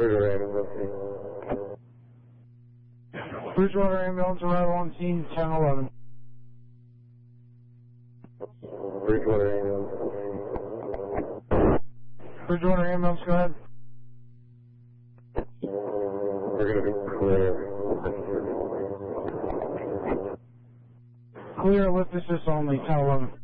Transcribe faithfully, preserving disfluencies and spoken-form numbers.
Bridgewater ambulance arrival on scene ten eleven. Bridgewater ambulance. Bridgewater ambulance, go ahead. We're going to be clear. Clear, lift assist only, ten eleven.